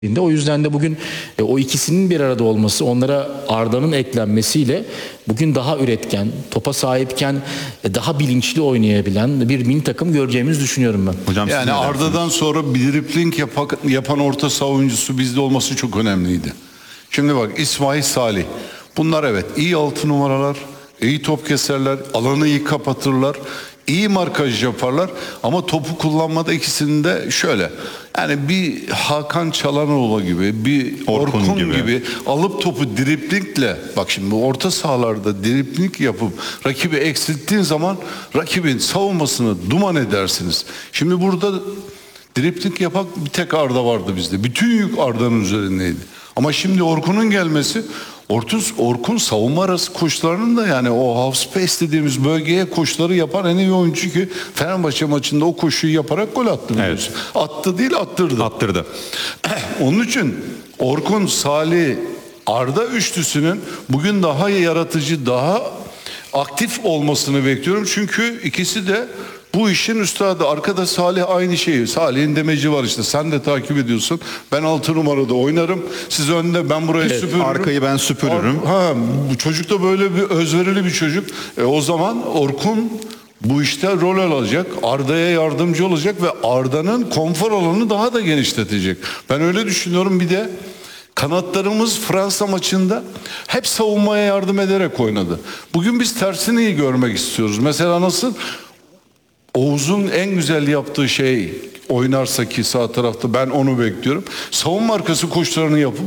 O yüzden de bugün o ikisinin bir arada olması, onlara Arda'nın eklenmesiyle bugün daha üretken, topa sahipken daha bilinçli oynayabilen bir milli takım göreceğimizi düşünüyorum ben. Hocam, yani Arda'dan sonra bir dribling yapan orta saha oyuncusu bizde olması çok önemliydi. Şimdi bak, İsmail, Salih. Bunlar evet iyi 6 numaralar, iyi top keserler, alanı iyi kapatırlar, iyi markaj yaparlar ama topu kullanmada ikisinin de şöyle. Yani bir Hakan Çalhanoğlu gibi, bir Orkun gibi alıp topu driblingle, bak şimdi orta sahalarda dribling yapıp rakibi eksilttiğin zaman rakibin savunmasını duman edersiniz. Şimdi burada dribling yapan bir tek Arda vardı bizde. Bütün yük Arda'nın üzerindeydi. Ama şimdi Orkun'un gelmesi, Orkun savunma arası koşularının da, yani o half space dediğimiz bölgeye koşuları yapan en iyi oyuncu ki Fenerbahçe maçında o koşuyu yaparak gol attı. Evet. Attı değil, attırdı. Onun için Orkun, Salih, Arda üçlüsünün bugün daha yaratıcı, daha aktif olmasını bekliyorum. Çünkü ikisi de bu işin üstadı. Arkada Salih aynı şeyi. Salih'in demeci var işte. Sen de takip ediyorsun. Ben 6 numarada oynarım. Siz önde, ben burayı süpürürüm. Arkayı ben süpürürüm. Bu çocuk da böyle bir özverili bir çocuk. O zaman Orkun bu işte rol alacak. Arda'ya yardımcı olacak ve Arda'nın konfor alanını daha da genişletecek. Ben öyle düşünüyorum. Bir de kanatlarımız Fransa maçında hep savunmaya yardım ederek oynadı. Bugün biz tersini iyi görmek istiyoruz. Mesela nasıl? Oğuz'un en güzel yaptığı şey, oynarsa ki sağ tarafta, ben onu bekliyorum. Savunma arkası koşularını yapıp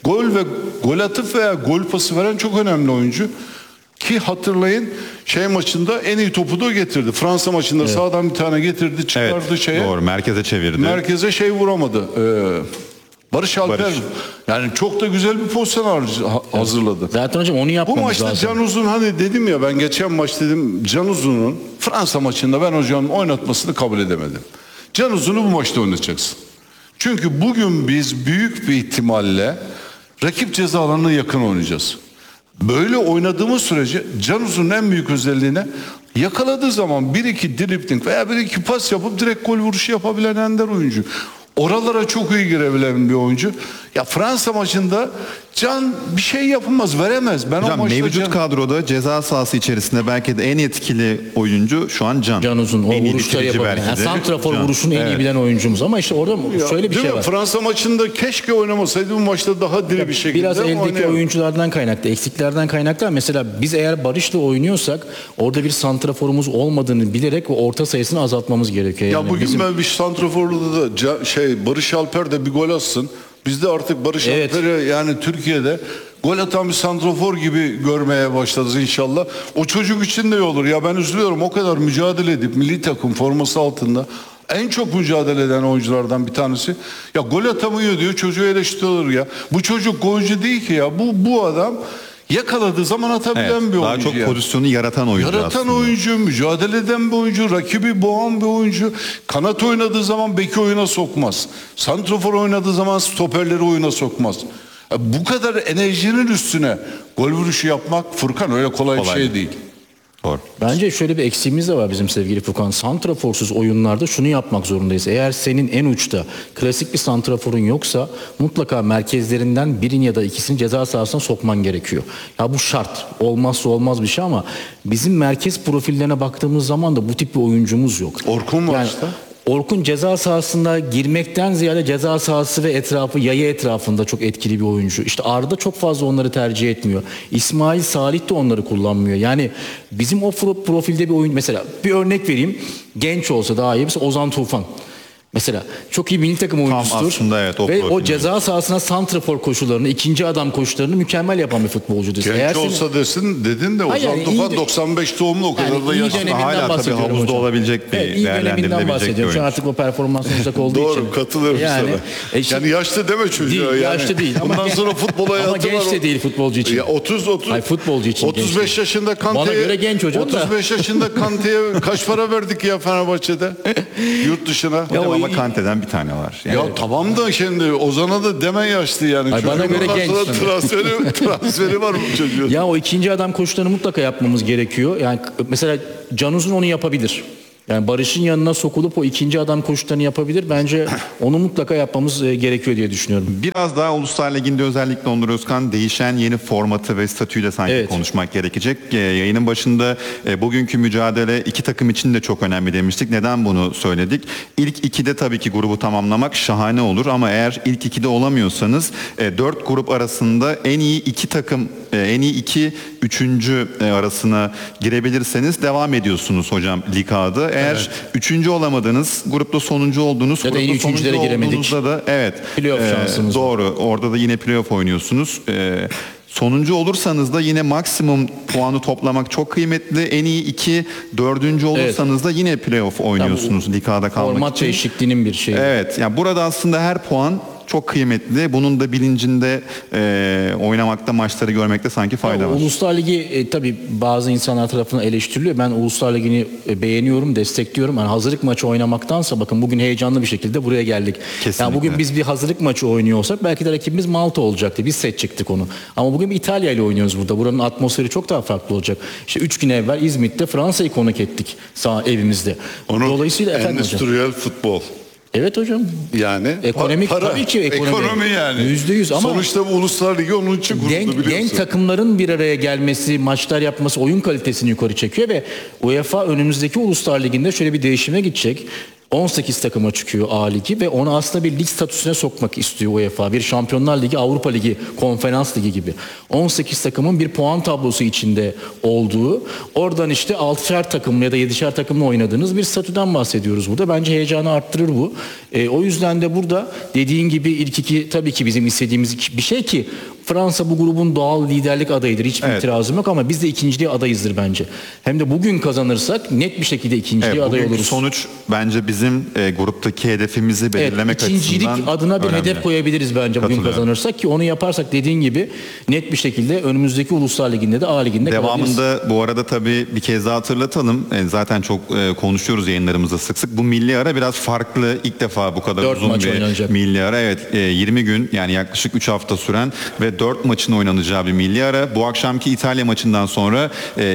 gol atıp veya gol pası veren çok önemli oyuncu. Ki hatırlayın, maçında en iyi topu da o getirdi. Fransa maçında sağdan bir tane getirdi, çıkardı şeye. Doğru, merkeze çevirdi. Merkeze vuramadı. Barış Alper. Yani çok da güzel bir pozisyon hazırladı. Zaten hocam onu yapmamız Bu maçta lazım. Can Uzun, hani dedim ya, ben geçen maç dedim, Can Uzun'un Fransa maçında ben hocanın oynatmasını kabul edemedim. Can Uzun'u bu maçta oynatacaksın. Çünkü bugün biz büyük bir ihtimalle rakip ceza alanına yakın oynayacağız. Böyle oynadığımız sürece Can Uzun'un en büyük özelliğine, yakaladığı zaman 1-2 dribling veya 1-2 pas yapıp direkt gol vuruşu yapabilen ender oyuncu. Oralara çok iyi girebilen bir oyuncu. Ya Fransa maçında Can bir şey yapamaz, veremez. Ben Hocam, o maçta mevcut kadroda ceza sahası içerisinde belki de en etkili oyuncu şu an Can. Can Uzun, o en iyi vuruşları bitirici yapabilen. belki de. Santrafor Can. vuruşunu en iyi bilen oyuncumuz. Ama işte orada şöyle bir Değil şey mi? var. Fransa maçında keşke oynamasaydı, bu maçta daha diri bir şekilde Biraz eldeki oynayalım. oyunculardan kaynaklı, eksiklerden kaynaklı. Mesela biz eğer Barış'la oynuyorsak orada bir santraforumuz olmadığını bilerek o orta sayısını azaltmamız gerekiyor. Ya Yani bugün ben bir santraforlu da Barış Alper de bir gol atsın. Biz de artık Barış Alper'i yani Türkiye'de gol atan bir santrafor gibi görmeye başlarız inşallah. O çocuk için de iyi olur. Ya ben üzülüyorum, o kadar mücadele edip milli takım forması altında en çok mücadele eden oyunculardan bir tanesi. Ya gol atamıyor diyor, çocuğu eleştiriyor ya. Bu çocuk golcü değil ki ya. Bu adam yakaladığı zaman atabilen bir oyuncu. Daha çok pozisyonu yaratan oyuncu aslında. Oyuncu, mücadele eden bir oyuncu, rakibi boğan bir oyuncu. Kanat oynadığı zaman beki oyuna sokmaz. Santrafor oynadığı zaman stoperleri oyuna sokmaz. Bu kadar enerjinin üstüne gol vuruşu yapmak, Furkan, öyle kolay bir şey değil. Doğru. Bence şöyle bir eksiğimiz de var bizim sevgili Furkan. Santraforsuz oyunlarda şunu yapmak zorundayız. Eğer senin en uçta klasik bir santraforun yoksa mutlaka merkezlerinden birini ya da ikisini ceza sahasına sokman gerekiyor. Ya bu şart. Olmazsa olmaz bir şey ama bizim merkez profillerine baktığımız zaman da bu tip bir oyuncumuz yok. Orkun var yani, işte. Orkun ceza sahasında girmekten ziyade ceza sahası ve etrafı, yayı etrafında çok etkili bir oyuncu. İşte Arda çok fazla onları tercih etmiyor. İsmail, Salih de onları kullanmıyor. Yani bizim o profilde bir oyuncu, mesela bir örnek vereyim. Genç olsa daha iyi. Mesela Ozan Tufan. Mesela çok iyi milli takım oyuncusudur. Aslında evet, ve o ceza sahasına santrafor koşularını, ikinci adam koşularını mükemmel yapan bir futbolcudur. Genç olsa dedin de Ozan Tufan 95 doğumlu, o kadar da yaşlı. Hala tabii havuzda hocam. olabilecek bir iyi döneminden değerlendirilebilecek bir bahsediyorum. Şu oyuncu. artık o performansın uzak olduğu için. Doğru, katılıyorum sana. Yani yaşlı deme çocuğa. Değil, yani. yaşlı değil. Bundan sonra futbol hayatı ama genç var. de değil futbolcu için. Ya 30 Hayır, futbolcu için 35 genç yaşında Kante'ye. Bana göre genç hocam 35 yaşında Kante'ye kaç para verdik ya Fenerbahçe'de? Yurt dışına. Hocam ama Kante'den bir tane var. Yani ya tamam da şimdi Ozan'a da demen yaşlı yani. Ay, bana göre genç. Transferi var bu çocuğun. Ya o ikinci adam koşularını mutlaka yapmamız gerekiyor. Yani mesela Can Uzun onu yapabilir. Yani Barış'ın yanına sokulup o ikinci adam koşullarını yapabilir. Bence onu mutlaka yapmamız gerekiyor diye düşünüyorum. Biraz daha Uluslar Ligi'nde özellikle Onur Özkan değişen yeni formatı ve statüyle sanki Evet. konuşmak gerekecek. Yayının başında bugünkü mücadele iki takım için de çok önemli demiştik. Neden bunu söyledik? İlk ikide tabii ki grubu tamamlamak şahane olur ama eğer ilk ikide olamıyorsanız 4 grup arasında en iyi iki takım, en iyi iki üçüncü arasına girebilirseniz devam ediyorsunuz hocam lig A'da. Eğer üçüncü olamadınız, grupta sonuncu oldunuz. Ya da en iyi grupta sonuncu üçüncülere giremedik. olduğunuzda da evet. Playoff şansımız var. Doğru. Orada da yine playoff oynuyorsunuz. Sonuncu olursanız da yine maksimum puanı toplamak çok kıymetli. En iyi iki, dördüncü olursanız da yine playoff oynuyorsunuz lig A'da kalmak Format için. değişikliğinin bir şeyi. Evet. Yani burada aslında her puan çok kıymetli. Bunun da bilincinde oynamakta, maçları görmekte sanki fayda var. Uluslar Ligi tabii bazı insanlar tarafından eleştiriliyor. Ben Uluslar Ligi'ni beğeniyorum, destekliyorum. Yani hazırlık maçı oynamaktansa bakın bugün heyecanlı bir şekilde buraya geldik. Kesinlikle. Yani bugün biz bir hazırlık maçı oynuyor olsak belki de rakibimiz Malta olacaktı. Biz seçecektik onu. Ama bugün İtalya ile oynuyoruz burada. Buranın atmosferi çok daha farklı olacak. İşte 3 gün evvel İzmit'te Fransa'yı konuk ettik evimizde. Dolayısıyla efendim hocam. endüstriyel futbol. Evet hocam. Yani Ekonomik tabii ki ekonomi. yani. %100 ama sonuçta bu Uluslar Ligi onun için kuruldu biliyorsun. Genç takımların bir araya gelmesi, maçlar yapması oyun kalitesini yukarı çekiyor ve UEFA önümüzdeki Uluslar Ligi'nde şöyle bir değişime gidecek. 18 takıma çıkıyor A Ligi ve onu aslında bir lig statüsüne sokmak istiyor UEFA. Bir Şampiyonlar Ligi, Avrupa Ligi, Konferans Ligi gibi. 18 takımın bir puan tablosu içinde olduğu, oradan işte 6'şer takımla ya da 7'şer takımla oynadığınız bir statüden bahsediyoruz burada. Bence heyecanı arttırır bu. O yüzden de burada dediğin gibi ilk iki tabii ki bizim istediğimiz bir şey ki Fransa bu grubun doğal liderlik adayıdır. Hiçbir itirazım yok ama biz de ikinciliğe adayızdır bence. Hem de bugün kazanırsak net bir şekilde ikinciliğe aday Bugünkü oluruz. sonuç bence bizim gruptaki hedefimizi belirlemek ikincilik açısından adına bir önemli. hedef koyabiliriz bence bugün Katılıyorum. kazanırsak ki onu yaparsak dediğin gibi net bir şekilde önümüzdeki Uluslar Ligi'nde de A Ligi'nde kalabiliriz. Devamında bu arada tabii bir kez daha hatırlatalım. Zaten çok konuşuyoruz yayınlarımızda sık sık. Bu milli ara biraz farklı. İlk defa bu kadar 4 uzun maç bir oynanacak. milli ara. Evet 20 gün yani yaklaşık 3 hafta süren ve 4 maçın oynanacağı bir milli ara. Bu akşamki İtalya maçından sonra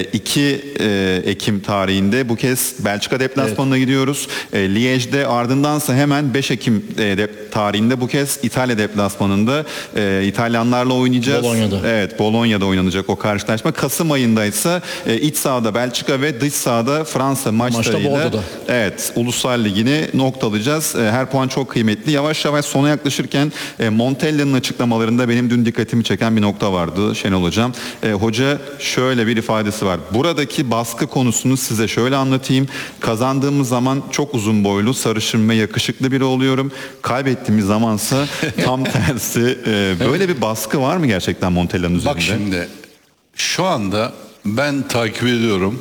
2 Ekim tarihinde bu kez Belçika deplasmanına gidiyoruz. Liège'de ardındansa hemen 5 Ekim tarihinde bu kez İtalya deplasmanında İtalyanlarla oynayacağız. Bologna'da. Evet, Bologna'da oynanacak o karşılaşma. Kasım ayında ise iç sahada Belçika ve dış sahada Fransa maçlarıyla Bordeaux'da. evet, Uluslar Ligi'ni noktalayacağız. Her puan çok kıymetli. Yavaş yavaş sona yaklaşırken Montella'nın açıklamalarında benim dün dikkatimi çeken bir nokta vardı Şenol Hocam. Hoca şöyle bir ifadesi var. Buradaki baskı konusunu size şöyle anlatayım. Kazandığımız zaman çok uzun boylu, sarışın ve yakışıklı biri oluyorum. Kaybettiğimiz zamansa tam tersi. Böyle bir baskı var mı gerçekten Montella'nın üzerinde? Bak şimdi şu anda ben takip ediyorum.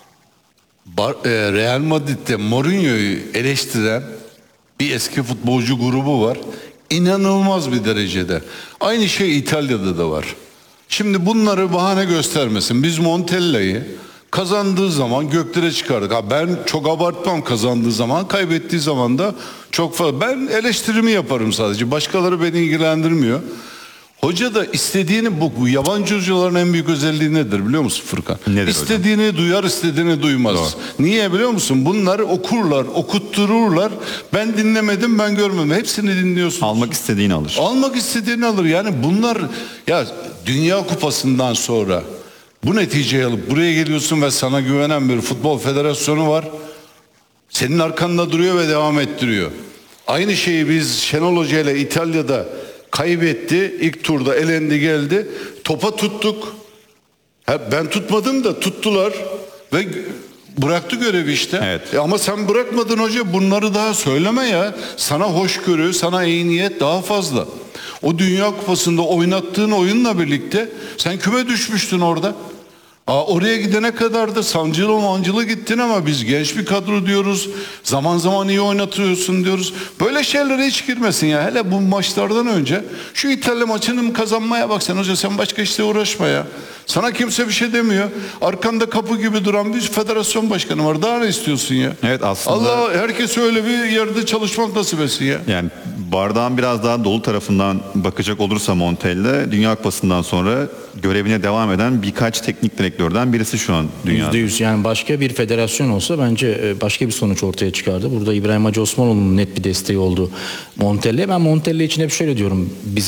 Real Madrid'de Mourinho'yu eleştiren bir eski futbolcu grubu var. İnanılmaz bir derecede. Aynı şey İtalya'da da var. Şimdi bunları bahane göstermesin. Biz Montella'yı kazandığı zaman göklere çıkardık. Ben çok abartmam kazandığı zaman, kaybettiği zaman da çok fazla. Ben eleştirimi yaparım sadece. Başkaları beni ilgilendirmiyor. Hoca da istediğini bu yabancı hocaların en büyük özelliği nedir biliyor musun Furkan? Nedir İstediğini hocam? duyar, istediğini duymaz. Doğru. Niye biliyor musun? Bunları okurlar, okuttururlar. Ben dinlemedim, ben görmedim. Hepsini dinliyorsun. Almak istediğini alır. Almak istediğini alır. Yani bunlar ya Dünya Kupası'ndan sonra bu neticeyi alıp buraya geliyorsun ve sana güvenen bir futbol federasyonu var. Senin arkanda duruyor ve devam ettiriyor. Aynı şeyi biz Şenol Hoca ile İtalya'da kaybetti. İlk turda elendi geldi. Topa tuttuk. Ben tutmadım da tuttular ve bıraktı görevi işte. Evet. Ama sen bırakmadın hoca, bunları daha söyleme ya. Sana hoşgörü, sana iyi niyet daha fazla. O Dünya Kupası'nda oynattığın oyunla birlikte sen küme düşmüştün orada. Oraya gidene kadar da sancılı gittin ama biz genç bir kadro diyoruz. Zaman zaman iyi oynatıyorsun diyoruz. Böyle şeylere hiç girmesin ya. Hele bu maçlardan önce şu İtalya maçını kazanmaya bak sen hoca, sen başka işle uğraşma ya. Sana kimse bir şey demiyor. Arkanda kapı gibi duran bir federasyon başkanı var. Daha ne istiyorsun ya? Evet, aslında Allah herkes öyle bir yerde çalışmak nasip etsin ya. yani bardağın biraz daha dolu tarafından bakacak olursa Montella, Dünya Kupası'ndan sonra görevine devam eden birkaç teknik direktörden birisi şu an dünyada. %100 yani başka bir federasyon olsa bence başka bir sonuç ortaya çıkardı. Burada İbrahim Hacı Osmanoğlu'nun net bir desteği oldu Montella'ya. Ben Montella için hep şöyle diyorum.